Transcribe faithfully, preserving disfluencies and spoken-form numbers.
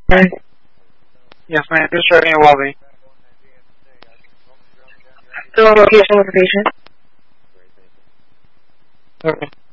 Right. Yes, ma'am. Just checking your lobby. The location with the patient. Okay.